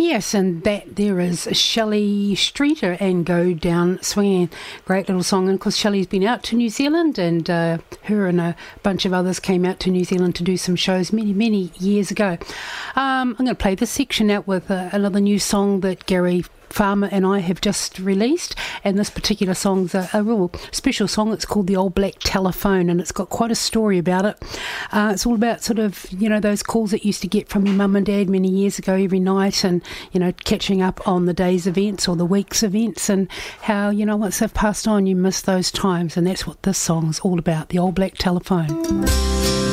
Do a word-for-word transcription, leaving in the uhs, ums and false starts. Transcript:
Yes, and that there is Shelley Streeter and Go Down Swinging. Great little song. And of course, Shelley's been out to New Zealand, and uh, her and a bunch of others came out to New Zealand to do some shows many, many years ago. Um, I'm going to play this section out with uh, another new song that Gary Farmer and I have just released, and this particular song's a, a real special song. It's called The Old Black Telephone, and it's got quite a story about it. Uh, it's all about sort of, you know, those calls that you used to get from your mum and dad many years ago every night, and, you know, catching up on the day's events or the week's events, and how, you know, once they've passed on, you miss those times, and that's what this song's all about, The Old Black Telephone.